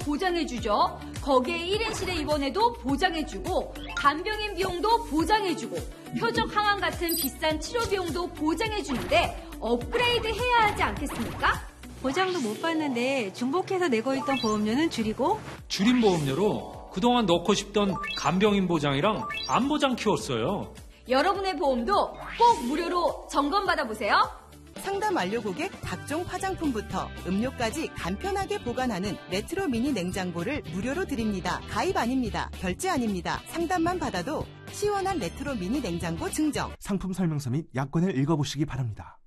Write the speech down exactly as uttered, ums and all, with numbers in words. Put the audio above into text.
보장해주죠. 거기에 일 인실에 입원해도 보장해주고 간병인 비용도 보장해주고 표적 항암 같은 비싼 치료 비용도 보장해주는데 업그레이드 해야 하지 않겠습니까? 보장도 못 받는데 중복해서 내고 있던 보험료는 줄이고 줄인 보험료로 그동안 넣고 싶던 간병인 보장이랑 암 보장 키웠어요. 여러분의 보험도 꼭 무료로 점검받아보세요. 상담 완료 고객 각종 화장품부터 음료까지 간편하게 보관하는 레트로 미니 냉장고를 무료로 드립니다. 가입 아닙니다. 결제 아닙니다. 상담만 받아도 시원한 레트로 미니 냉장고 증정. 상품 설명서 및 약관을 읽어보시기 바랍니다.